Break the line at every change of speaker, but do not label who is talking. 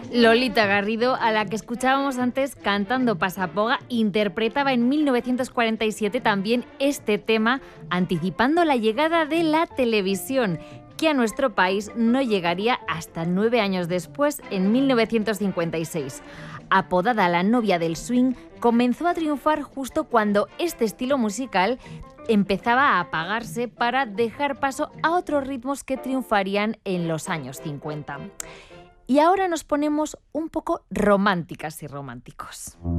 Lolita Garrido, a la que escuchábamos antes cantando Pasapoga, interpretaba en 1947 también este tema, anticipando la llegada de la televisión, que a nuestro país no llegaría hasta 9 años después, en 1956. Apodada la novia del swing, comenzó a triunfar justo cuando este estilo musical empezaba a apagarse para dejar paso a otros ritmos que triunfarían en los años 50. Y ahora nos ponemos un poco románticas y románticos.